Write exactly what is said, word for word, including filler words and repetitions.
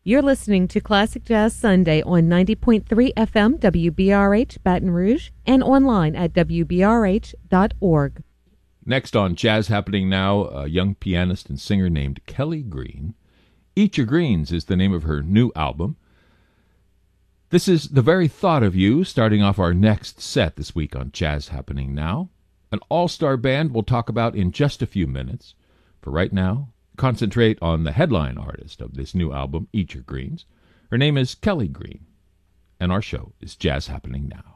You're listening to Classic Jazz Sunday on ninety point three F M W B R H Baton Rouge and online at W B R H dot org. Next on Jazz Happening Now, a young pianist and singer named Kelly Green. Eat Your Greens is the name of her new album. This is The Very Thought of You, starting off our next set this week on Jazz Happening Now. An all-star band we'll talk about in just a few minutes. For right now, concentrate on the headline artist of this new album, Eat Your Greens. Her name is Kelly Green, and our show is Jazz Happening Now.